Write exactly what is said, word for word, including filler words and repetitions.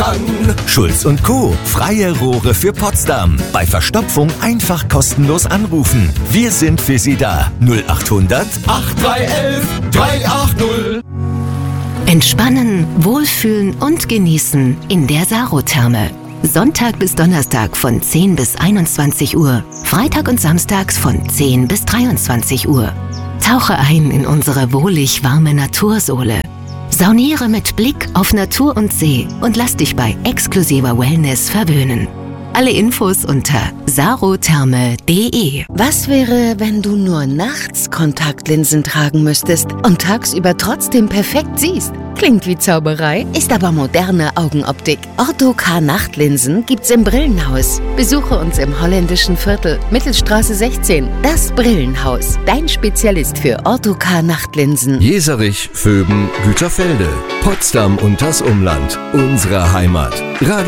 an. Schulz und Co. Freie Rohre für Potsdam. Bei Verstopfung einfach kostenlos anrufen. Wir sind für Sie da. null achthundert acht drei eins drei acht null. Entspannen, wohlfühlen und genießen in der Sarotherme. Sonntag bis Donnerstag von zehn bis einundzwanzig Uhr, Freitag und samstags von zehn bis dreiundzwanzig Uhr. Tauche ein in unsere wohlig warme Natursohle. Sauniere mit Blick auf Natur und See und lass dich bei exklusiver Wellness verwöhnen. Alle Infos unter sarotherme punkt de. Was wäre, wenn du nur nachts Kontaktlinsen tragen müsstest und tagsüber trotzdem perfekt siehst? Klingt wie Zauberei, ist aber moderne Augenoptik. Ortho-K Nachtlinsen gibt's im Brillenhaus. Besuche uns im holländischen Viertel, Mittelstraße sechzehn. Das Brillenhaus, dein Spezialist für Ortho-K Nachtlinsen. Jeserich, Vöben, Güterfelde, Potsdam und das Umland. Unsere Heimat. Radio